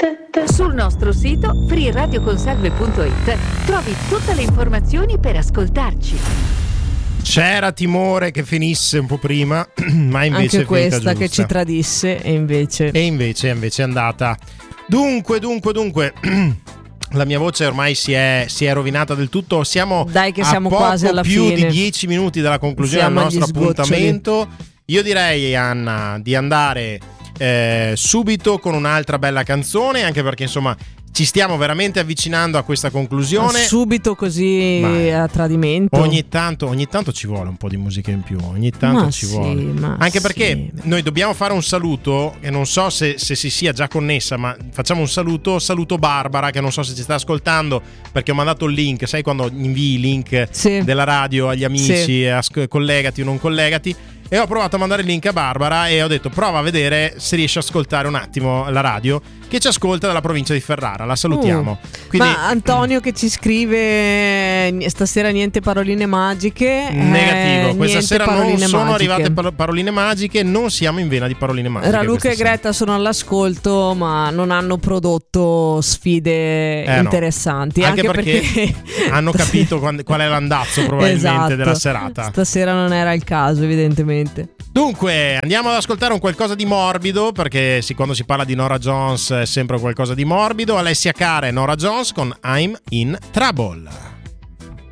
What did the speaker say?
Sul nostro sito freeradioconsalve.it trovi tutte le informazioni per ascoltarci. C'era timore che finisse un po' prima, ma invece anche questa giusta. che ci tradisse e invece è andata. Dunque la mia voce ormai si è rovinata del tutto. Siamo quasi alla più fine. di 10 minuti dalla conclusione del nostro appuntamento. Io direi, Anna, di andare subito con un'altra bella canzone, anche perché insomma ci stiamo veramente avvicinando a questa conclusione. Subito così a tradimento. Ogni tanto ci vuole un po' di musica in più. Ogni tanto vuole. Anche perché noi dobbiamo fare un saluto. E non so se si sia già connessa, ma facciamo un saluto. Saluto Barbara, che non so se ci sta ascoltando, perché ho mandato il link. Sai quando invii i link della radio agli amici, collegati o non collegati. E ho provato a mandare il link a Barbara e ho detto prova a vedere se riesce a ascoltare un attimo la radio, che ci ascolta dalla provincia di Ferrara. La salutiamo. Quindi, ma Antonio che ci scrive stasera niente paroline magiche. Negativo, questa sera non sono magiche. arrivate paroline magiche, non siamo in vena di paroline magiche. Raluca e Greta sono all'ascolto, ma non hanno prodotto sfide interessanti. Anche perché hanno capito qual è l'andazzo probabilmente della serata. Stasera non era il caso, evidentemente. Dunque andiamo ad ascoltare un qualcosa di morbido, perché quando si parla di Norah Jones è sempre qualcosa di morbido. Alessia Cara e Norah Jones con I'm in Trouble.